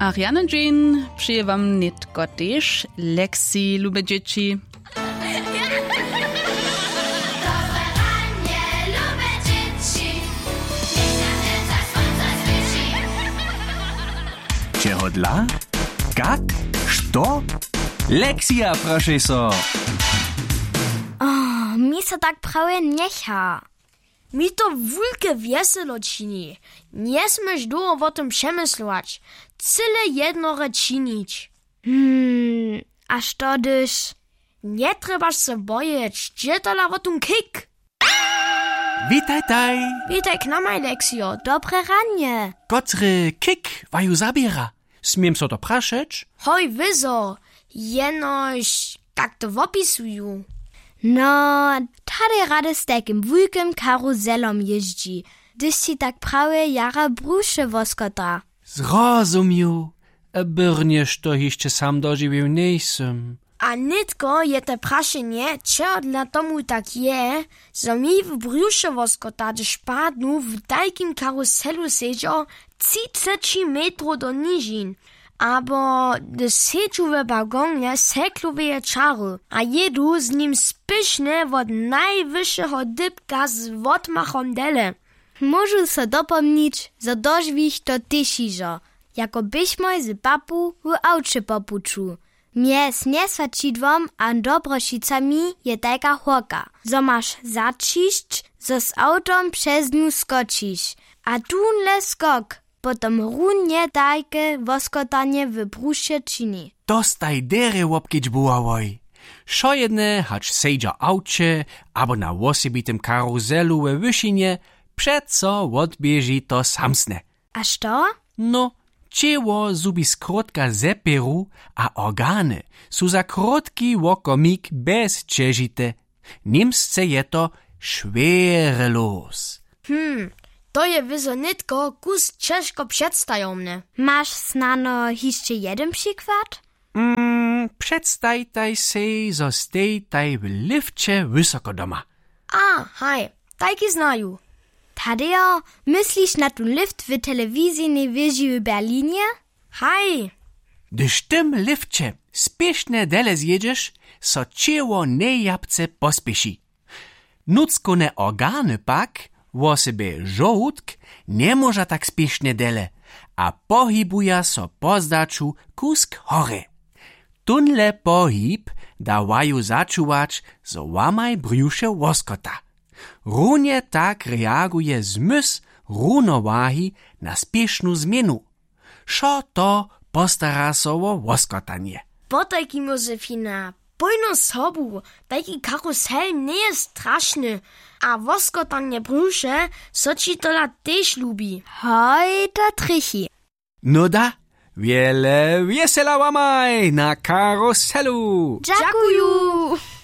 Ariane Jean przyje wam nitko też lekcji lube dzieci. Czego dla? Jak? Što? Lekcja, proszę so. Mi se tak prawie niecha. Mi to wulke wieselo čini. Nie smesz długo o tym przemyslować. Cyle jednore činić. A što dyż? Nie trebasz se bojić. Gdzie to la o tym kik? Witaj, taj. Witaj k nam, Aleksio. Dobre ranie. Kotry kik waju zabiera. Smiem so to praszeć? Hoj, wyzo. Jenoś tak to opisuju. No, tady rady z takim wujkiem karuzelom jeździ, gdyż ci tak prawie jara brusze woskota. Zrozumiał. Brniesz to jeszcze sam dożywił nejsem. A nitko je te prašenje, če dla tomu tak je, zo mi v brjuše voskota, gdyż padnu w tajkim karuselu seđo 30 metrów do nižin. Abo gdyż seđu w wagonie sekluveje čary, a jedu z nim spišne od najwyższego dybka z odmachom dele. Môžu sa dopomnić, zo dožvíš to tyšižo, jako byśmy z papu w aucie popuču. Mie nesvačidvom a dobrošicami je tajka horka, zo maš začišť, zo s autom přes ňu skočiš. A tunle skok, potom runje tajke voskotanie w bruše čini. Dostaj dere łopkić buławoj. Szo jedne, hacz sejdza aucie, abo na wosebitym karuzelu we wyšinie, przeco odbieži to samsne. A što? No, ciało zubi skrótka zeperu, a organy su za krótki łokomik bezčežite. Niemsce je to schwerelos. To je wyzo nitko kus ciężko przedstajomne. Masz snano jeszcze jeden przykład? Przedstajtaj sej, zo stejtaj w lifcie wysoko doma. A, haj, tajki znaju. Tadeo, myślisz na ten lift w telewizyjnej wieży w Berlinie? Haj. Gdyż tym lifcie spieszne dele zjedziesz, so ciało nejapce pospieši. Nuckone organy pak, wo sebe żołudk, nie może tak spieszne dele, a pohybuja so pozdaču kusk hore. Tunle pohyb dawaju začuwać, zo łamaj brjusze łoskota. Runie tak reaguje zmysł równowahi na spieszną zmienu. Szo to postara so o łoskotanie. Potajki Josefina, pojno sobu, tajki karusel nie jest straszny, a woskotanie brjusze so ci tola też lubi. Hoj, to trychi. No da, wiele wiesela łamaj na karuselu. Dziękuję.